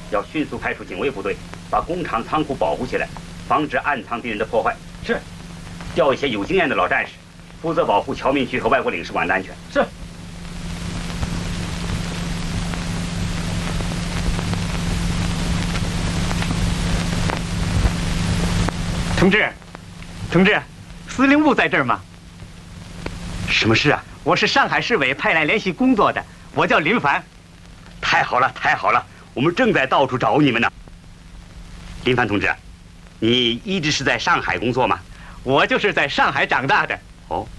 要迅速派出警卫部队，把工厂仓库保护起来，防止暗藏敌人的破坏。 是。 调一些有经验的老战士，负责保护侨民区和外国领事馆的安全。 是。 同志，司令部在这儿吗？ 什么事啊？ 我是上海市委派来联系工作的，我叫林凡。 太好了，太好了，我们正在到处找你们呢。林凡同志，你一直是在上海工作吗？ 我就是在上海长大的。 哦，